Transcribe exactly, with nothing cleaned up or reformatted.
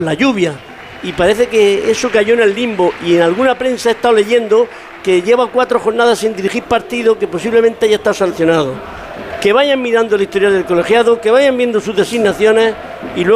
la lluvia, y parece que eso cayó en el limbo, y en alguna prensa he estado leyendo que lleva cuatro jornadas sin dirigir partido, que posiblemente haya estado sancionado. Que vayan mirando el historial del colegiado, que vayan viendo sus designaciones y luego